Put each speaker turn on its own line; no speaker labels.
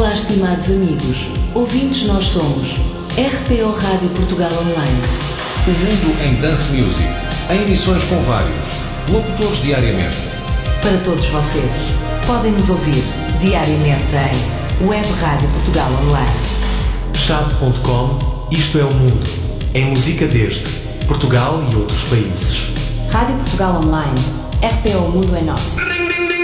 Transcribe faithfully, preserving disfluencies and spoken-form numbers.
Olá, estimados amigos, ouvintes nós somos R P O Rádio Portugal Online.
O mundo em Dance Music, em emissões com vários locutores diariamente.
Para todos vocês, podem nos ouvir diariamente em Web Rádio Portugal Online.
Chat ponto com, isto é o mundo, em música desde Portugal e outros países.
Rádio Portugal Online, R P O Mundo é Nosso.
Ding, ding, ding.